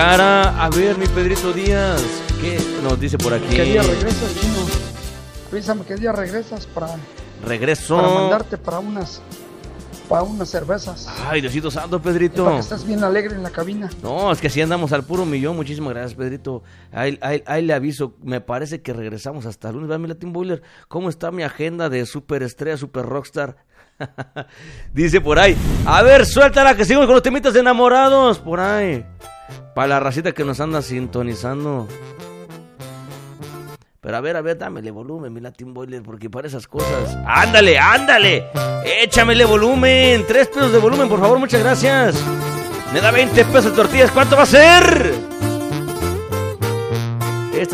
A ver, mi Pedrito Díaz, ¿qué nos dice por aquí? ¿Qué día regresas, Chino? Avísame qué día regresas Regreso. para mandarte para unas cervezas. Ay, Diosito Santo, Pedrito. Para que estés bien alegre en la cabina. No, es que así andamos al puro millón. Muchísimas gracias, Pedrito. Ahí le aviso. Me parece que regresamos hasta el lunes. ¿Verdad, mi Latin Boiler? ¿Cómo está mi agenda de super estrella, super rockstar? Dice por ahí. A ver, suéltala que sigo con los temitas de enamorados. Por ahí. Para la racita que nos anda sintonizando. Pero a ver, dámele volumen, mi Latin Boiler, porque para esas cosas... ¡Ándale! ¡Échamele volumen! 3 pesos de volumen, por favor, muchas gracias. Me da 20 pesos de tortillas, ¿cuánto va a ser?